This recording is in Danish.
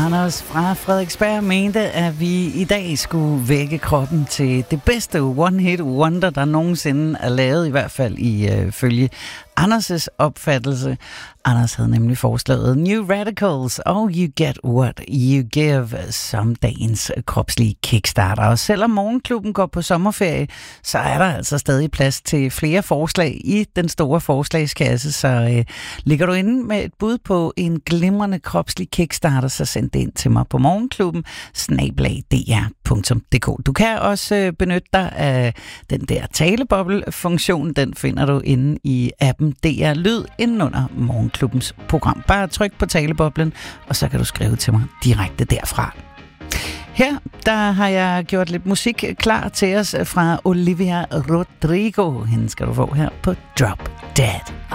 Anders fra Frederiksberg mente, at vi i dag skulle vække kroppen til det bedste one-hit wonder, der nogensinde er lavet, i hvert fald ifølge Anders' opfattelse. Anders havde nemlig foreslået New Radicals og You Get What You Give som dagens kropslige kickstarter. Og selvom Morgenklubben går på sommerferie, så er der altså stadig plads til flere forslag i den store forslagskasse. Så ligger du inde med et bud på en glimrende kropslig kickstarter, så send det ind til mig på morgenklubben @dr.dk. Du kan også benytte dig af den der taleboble-funktion. Den finder du inde i appen DR Lyd inden under Morgenklubbens program. Bare tryk på taleboblen, og så kan du skrive til mig direkte derfra. Her, der har jeg gjort lidt musik klar til os fra Olivia Rodrigo. Hende skal du få her på Drop Dead.